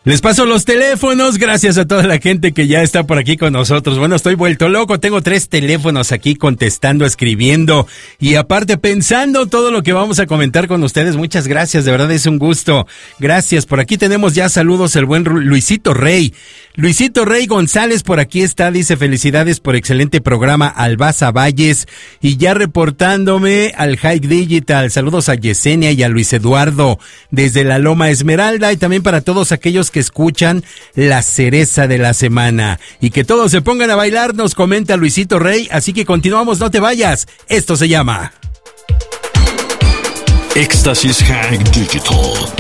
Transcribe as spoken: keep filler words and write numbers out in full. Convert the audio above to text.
Les paso los teléfonos, gracias a toda la gente que ya está por aquí con nosotros. Bueno, estoy vuelto loco, tengo tres teléfonos aquí contestando, escribiendo y aparte pensando todo lo que vamos a comentar con ustedes. Muchas gracias, de verdad es un gusto. Gracias, por aquí tenemos ya saludos el buen Luisito Rey. Luisito Rey González por aquí está, dice felicidades por excelente programa Albaza Valles y ya reportándome al Hike Digital. Saludos a Yesenia y a Luis Eduardo desde la Loma Esmeralda y también para todos aquellos que escuchan La Cereza de la Semana. Y que todos se pongan a bailar, nos comenta Luisito Rey, así que continuamos, no te vayas. Esto se llama Éxtasis Hike Digital.